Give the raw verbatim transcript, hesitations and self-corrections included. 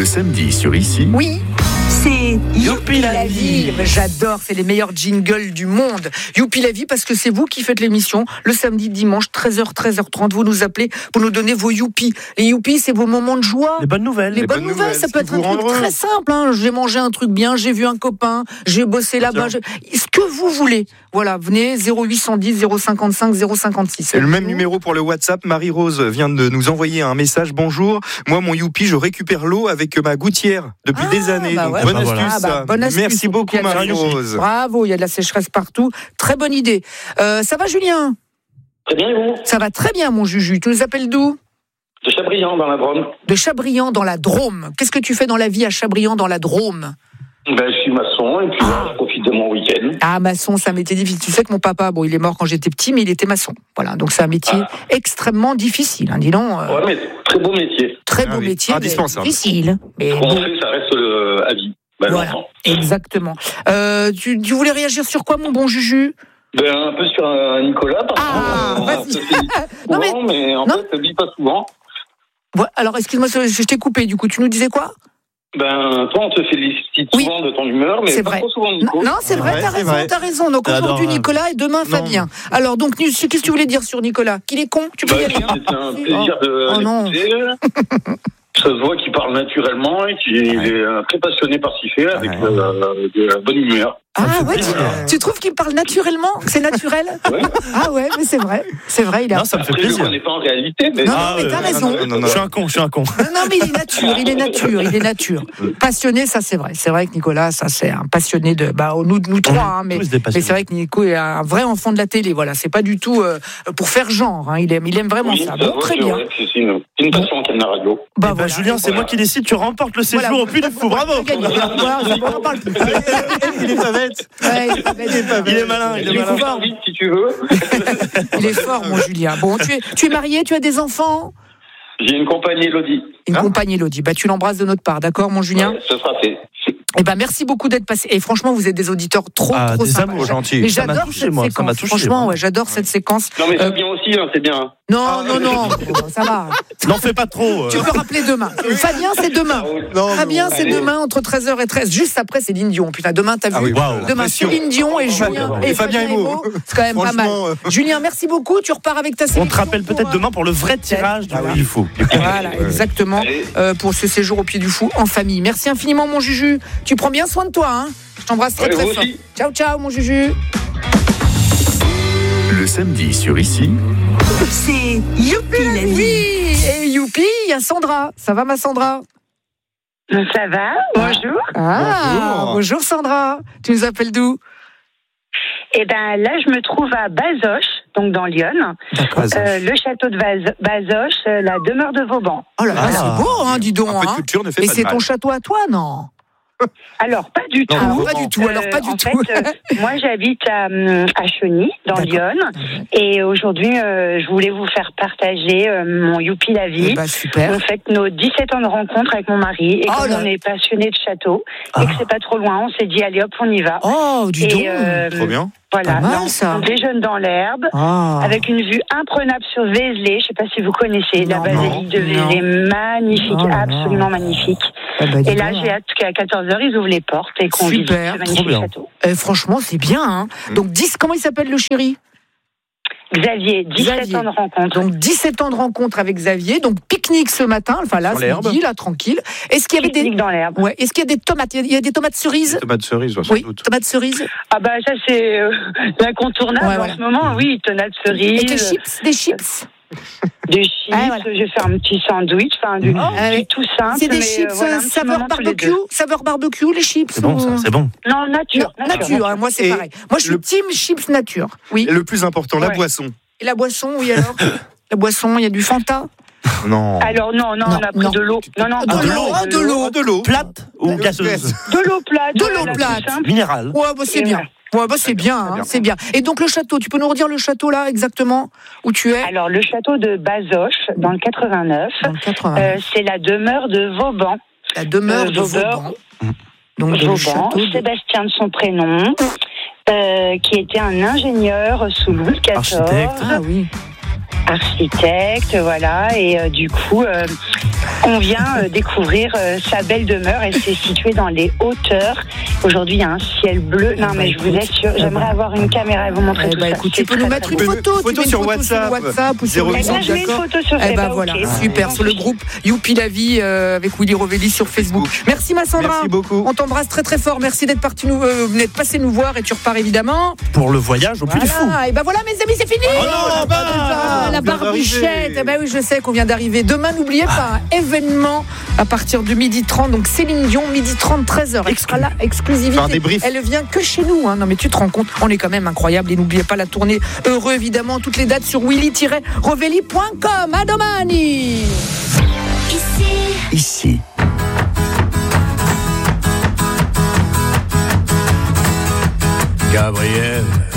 samedi sur Ici. Oui, c'est Youpi la vie. J'adore, c'est les meilleurs jingles du monde. Youpi la vie, parce que c'est vous qui faites l'émission le samedi, dimanche, treize heures, treize heures trente. Vous nous appelez pour nous donner vos Youpi. Les Youpi, c'est vos moments de joie. Les bonnes nouvelles. Les, les bonnes, bonnes nouvelles, nouvelles, ça peut être un truc heureux. Très simple. Hein. J'ai mangé un truc bien, j'ai vu un copain, j'ai bossé là-bas. Je... Ce que vous voulez. Voilà, venez, zéro huit cent dix, zéro cinquante-cinq, zéro cinquante-six. C'est le même numéro pour le WhatsApp. Marie-Rose vient de nous envoyer un message. Bonjour, moi mon Youpi, je récupère l'eau avec ma gouttière depuis ah, des années. Bah Donc, ouais, bonne, bah astuce, voilà. ah bah, bonne astuce. Merci beaucoup Marie-Rose. Bravo, il y a de la sécheresse partout. Très bonne idée. Euh, ça va Julien ? Très bien et vous ? Ça va très bien mon Juju. Tu nous appelles d'où ? De Chabriand dans la Drôme. De Chabriand dans la Drôme. Qu'est-ce que tu fais dans la vie à Chabriand dans la Drôme ? Ben, je suis maçon et puis ah. je profite de mon week-end. Ah, maçon, c'est un métier difficile. Tu sais que mon papa, bon, il est mort quand j'étais petit, mais il était maçon. Voilà, donc c'est un métier ah. extrêmement difficile. Hein, dis donc. Euh... Ouais, mais très beau métier. Très beau ah, oui. métier, indispensable. Mais difficile. Mais bon. fait, ça reste euh, à vie. Ben, voilà, longtemps. Exactement. Euh, tu, tu voulais réagir sur quoi, mon bon Juju ? Ben, un peu sur euh, Nicolas, parce ah, que euh, ça fait non, mais, mais en non. fait, ça ne vit pas souvent. Ouais, alors, excuse-moi, je t'ai coupé, du coup, tu nous disais quoi ? Ben, toi, on te félicite oui. souvent de ton humeur, mais c'est pas vrai. trop souvent, Nico. Non, c'est vrai, ouais, t'as c'est raison, vrai. t'as raison. Donc aujourd'hui, Nicolas et demain, non. Fabien. Alors, donc, qu'est-ce que tu voulais dire sur Nicolas ? Qu'il est con ? Tu peux bah, y aller. C'est un plaisir de oh, l'écouter. Ça se voit qu'il parle naturellement et qu'il ouais. est très passionné par ce qu'il fait, avec ouais. euh, de la bonne humeur. Ah ouais, tu, tu trouves qu'il parle naturellement ? C'est naturel ? Ouais. Ah ouais, mais c'est vrai. C'est vrai, il a... Non, ça me fait Après, plaisir. Je ne connais pas en réalité, mais... Non, ah, non, mais t'as euh, raison. Non, non, non, non. Je suis un con, je suis un con. Non, non, mais il est nature, il est nature, il est nature. Passionné, ça c'est vrai. C'est vrai que Nicolas, ça c'est un passionné de... Bah, nous, nous trois, hein, mais, mais c'est vrai que Nico est un vrai enfant de la télé, voilà. C'est pas du tout euh, pour faire genre, hein. il, aime, il aime vraiment oui, ça. ça. Bon, Bon, très bien. Vrai, c'est une, une passion qu'elle n'a radio. Bah, bah, voilà. Julien, c'est voilà. moi qui décide, tu remportes le séjour voilà. au Puy du Fou, bravo. Il est pas bête. Il est malin, il est malin. Fort. Vite, si tu veux. Il est fort, mon Julien. Bon, tu es, tu es marié, tu as des enfants ? J'ai une compagne Élodie. Une hein compagne Élodie. Bah, tu l'embrasses de notre part, d'accord, mon Julien ? Ouais, ce sera fait. Eh ben, merci beaucoup d'être passé. Et franchement, vous êtes des auditeurs trop, ah, trop des sympas. Amours gentils. Mais ça j'adore m'a touché, cette moi. séquence. Ça m'a touché. Franchement, moi. ouais, j'adore cette séquence. Non, mais euh... Fabien aussi, hein, c'est bien. Non, ah, non, non, non, ça va. N'en fais pas trop. Euh... Tu peux rappeler demain. Fabien, c'est demain. Non, Fabien, c'est allez. Demain entre treize heures et treize. Juste après, c'est Céline Dion. Putain, demain, t'as vu. Ah oui, wow. Demain, Céline Dion et Julien et Fabien Emo. C'est quand même pas mal. Euh... Julien, merci beaucoup. Tu repars avec ta sélection. On te rappelle peut-être demain pour le vrai tirage du Puy du Fou. Voilà, exactement. Pour ce séjour au Puy du Fou en famille. Merci infiniment, mon Juju. Tu prends bien soin de toi, hein. Je t'embrasse très, très fort. Ciao, ciao, mon Juju. Le samedi sur Ici. C'est Youpi la vie. Oui, et Youpi, il y a Sandra. Ça va, ma Sandra ? Ça va, bonjour. Ah, bonjour. Bonjour Sandra. Tu nous appelles d'où ? Eh ben là, je me trouve à Bazoches, donc dans l'Yonne. Euh, le château de Baz- Bazoches, la demeure de Vauban. Oh là là, ah. c'est beau, hein, dis donc. Un peu de hein. culture ne fait Et pas c'est de ton mal. château à toi, non ? Alors, pas du tout. Non, pas du tout. Alors, pas du euh, en tout. fait, euh, moi, j'habite à, à Cheny, dans l'Yonne. Et aujourd'hui, euh, je voulais vous faire partager euh, mon Youpi la vie. Bah, super. On fête nos dix-sept ans de rencontre avec mon mari. Et oh, comme là. On est passionnés de château, ah. et que c'est pas trop loin, on s'est dit, allez hop, on y va. Oh, dis donc. Euh, trop bien. Voilà, mal, donc, ça. on déjeune dans l'herbe, ah. avec une vue imprenable sur Vézelay. Je sais pas si vous connaissez non, la basilique de Vézelay, magnifique, oh, absolument non. magnifique. Eh ben, et là, bon. J'ai hâte qu'à quatorze heures, ils ouvrent les portes et qu'on visite ce magnifique château. Eh, franchement, c'est bien. Hein. Mmh. Donc, dix, comment il s'appelle le chéri ? Xavier, dix-sept Xavier. Ans de rencontre. Donc dix-sept ans de rencontre avec Xavier. Donc pique-nique ce matin, enfin là, ce midi, là, tranquille. Est-ce qu'il y avait pique-nique des dans l'herbe. Ouais. Est-ce qu'il y a des tomates ? Il y a des tomates cerises. Des tomates cerises, ouais, sans oui. doute. Tomates cerises. Ah bah ça c'est euh, l'incontournable ouais, voilà. en ce moment. Oui, tomates cerises. Et des chips, des chips. Des chips. Ah, voilà. Je vais faire un petit sandwich, enfin du, oh, du tout simple. C'est des mais, chips euh, voilà, saveur barbecue, saveur barbecue, les chips. C'est bon, ça, c'est bon. Non, nature. Non, nature. nature. Hein, moi c'est et pareil. Moi je suis le... team chips nature. Oui. Et le plus important, la ouais. boisson. Et la boisson, oui alors. La boisson, il y a du Fanta. Non. Alors non, non, non on a pris non. de l'eau. Non, non, de, de l'eau, ah, de l'eau, de l'eau. Plate ou gazeuse ? De l'eau plate. De l'eau plate. Minérale. Ouais, bah c'est bien. Ouais, bah c'est bien, hein, c'est bien. Et donc le château, tu peux nous redire le château là exactement où tu es ? Alors le château de Bazoches dans le quatre-vingt-neuf. Dans le quatre-vingt-neuf. Euh, c'est la demeure de Vauban. La demeure euh, de Vauban. Donc Vauban, le château de... Sébastien de son prénom, euh, qui était un ingénieur sous Louis quatorze. Architecte. Ah oui. architecte, voilà, et euh, du coup, euh, on vient euh, découvrir euh, sa belle demeure. Elle s'est située dans les hauteurs. Aujourd'hui, il y a un ciel bleu. Non, mais je vous assure, j'aimerais avoir une caméra et vous montrer eh tout bah, ça. Écoute, tu peux nous mettre une photo, photo, tu sur, une photo WhatsApp, sur WhatsApp ou sur eh ben, je mets une photo sur eh ben, Facebook. voilà, okay. super, sur le groupe Youpi la vie euh, avec Willy Rovelli sur Facebook. Merci ma Sandra. Merci beaucoup. On t'embrasse très très fort. Merci d'être parti nous, euh, d'être passé nous voir et tu repars évidemment pour le voyage au voilà. Puy du Fou. Et ben voilà mes amis, c'est fini. Oh non, la barbe, ah, la barbichette. Eh ben oui, je sais qu'on vient d'arriver. Demain, n'oubliez pas, un événement à partir de midi trente. Donc Céline Dion, midi trente, treize heures. Elle sera là, exclusivité. Elle vient que chez nous. Hein. Non mais tu te rends compte, on est quand même incroyable. Et n'oubliez pas la tournée Heureux, évidemment. Toutes les dates sur willy tiret rovelli point com. À domani. Ici. Ici. Gabriel.